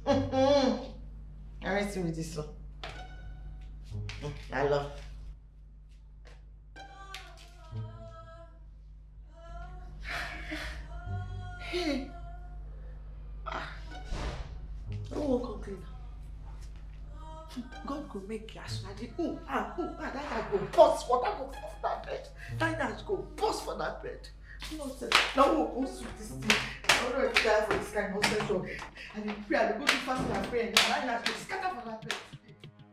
I rest with this one. I love. Hey. Oh, come clean. God could make cash. That guy go bust for that go for that bed. That guy go bust for that bed. Nonsense. Now we'll go through this thing. I don't know if you die for this kind of nonsense. And then pray, I go to fast and pray, and I go scatter for that bed.